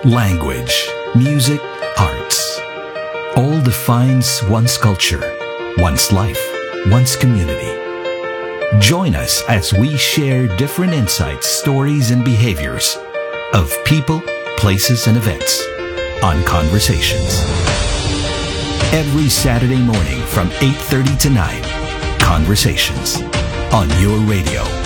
language, music, arts. All defines one's culture, one's life, one's community. Join us as we share different insights, stories, and behaviors of people, places, and events on Conversations. Every Saturday morning from 8:30 to 9, Conversations on your radio.